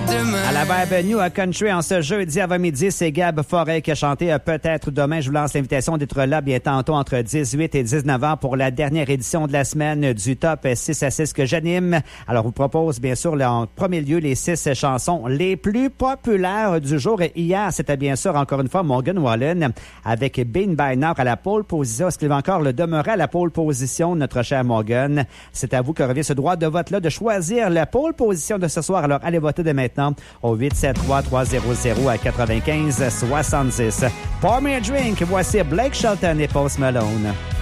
demain. À la Vibe New Country, en ce jeudi avant midi, c'est Gab Forêt qui a chanté Peut-être demain. Je vous lance l'invitation d'être là bien tantôt entre 18 et 19 h pour la dernière édition de la semaine du Top 6 à 6 que j'anime. Alors, je vous propose bien sûr en premier lieu les 6 chansons les plus populaires du jour. Et hier, c'était bien sûr encore une fois Morgan Wallen avec Been by Now à la pole position. Est-ce qu'il va encore le demeurer à la pole position, notre cher Morgan? C'est à vous que revient ce droit de vote-là de choisir la pole position de ce soir. Alors, allez voter dès maintenant au 873-300-95-70. Pour me a drink, voici Blake Shelton et Post Malone.